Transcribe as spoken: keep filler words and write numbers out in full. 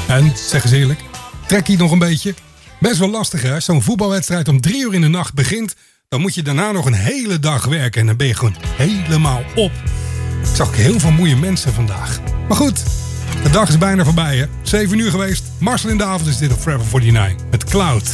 En, zeg eens eerlijk, trek je nog een beetje? Best wel lastig hè, als zo'n voetbalwedstrijd om drie uur in de nacht begint, dan moet je daarna nog een hele dag werken en dan ben je gewoon helemaal op. Ik zag heel veel moeie mensen vandaag. Maar goed, de dag is bijna voorbij hè. zeven uur geweest, Marcel in de avond is dit op Forever negenenveertig met Cloud.